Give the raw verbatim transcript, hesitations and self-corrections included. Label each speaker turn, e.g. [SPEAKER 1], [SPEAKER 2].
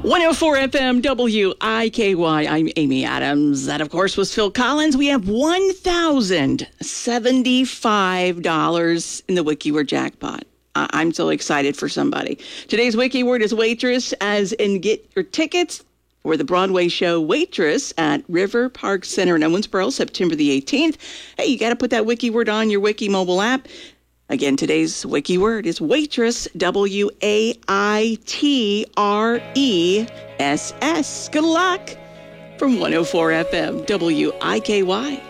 [SPEAKER 1] one oh four F M W I K Y. I'm Amy Adams. That, of course, was Phil Collins. We have one thousand seventy-five dollars in the WikiWord jackpot. I- I'm so excited for somebody. Today's WikiWord is waitress, as in get your tickets for the Broadway show Waitress at River Park Center in Owensboro, September the eighteenth. Hey, you got to put that WikiWord on your Wiki mobile app. Again, today's wiki word is waitress, W A I T R E S S. Good luck from one oh four F M, W I K Y.